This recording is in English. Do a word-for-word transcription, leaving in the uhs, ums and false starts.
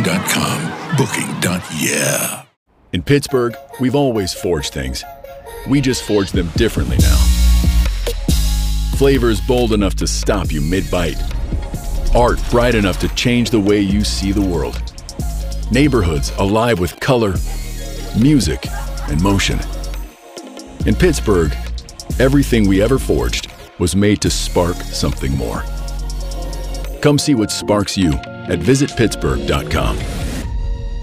dot com. Booking dot yeah. In Pittsburgh, we've always forged things. We just forge them differently now. Flavors bold enough to stop you mid-bite. Art bright enough to change the way you see the world. Neighborhoods alive with color, music, and motion. In Pittsburgh, everything we ever forged was made to spark something more. Come see what sparks you at visit pittsburgh dot com.